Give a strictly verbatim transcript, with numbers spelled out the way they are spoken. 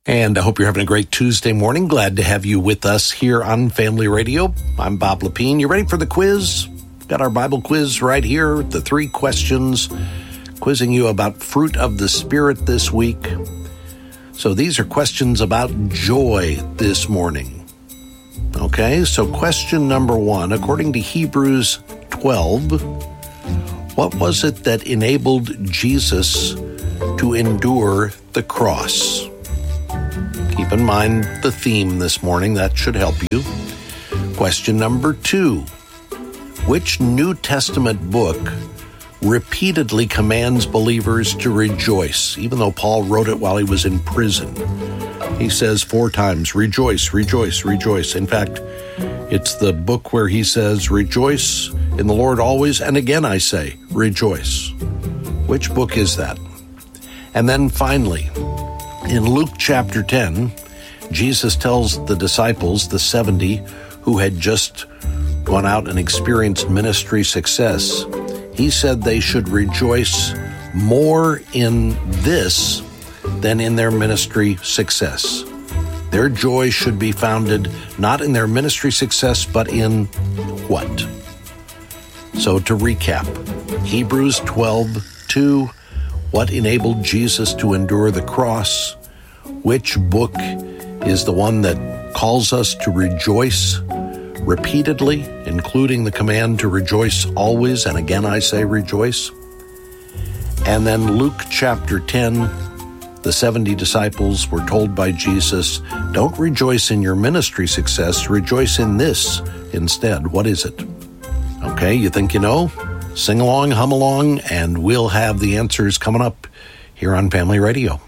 And I hope you're having a great Tuesday morning. Glad to have you with us here on Family Radio. I'm Bob Lepine. You ready for the quiz? Got our Bible quiz right here. The three questions quizzing you about fruit of the Spirit this week. So these are questions about joy this morning. Okay, so question number one, according to Hebrews twelve, what was it that enabled Jesus to endure the cross? Keep in mind the theme this morning. That should help you. Question number two. Which New Testament book repeatedly commands believers to rejoice, even though Paul wrote it while he was in prison? He says four times, rejoice, rejoice, rejoice. In fact, it's the book where he says, rejoice in the Lord always, and again I say, rejoice. Which book is that? And then finally, in Luke chapter ten, Jesus tells the disciples, the seventy, who had just gone out and experienced ministry success, he said they should rejoice more in this than in their ministry success. Their joy should be founded not in their ministry success, but in what? So to recap, Hebrews twelve two, what enabled Jesus to endure the cross? Which book is the one that calls us to rejoice repeatedly, including the command to rejoice always, and again I say rejoice? And then Luke chapter ten, the seventy disciples were told by Jesus, don't rejoice in your ministry success, rejoice in this instead. What is it? Okay, you think you know? Sing along, hum along, and we'll have the answers coming up here on Family Radio.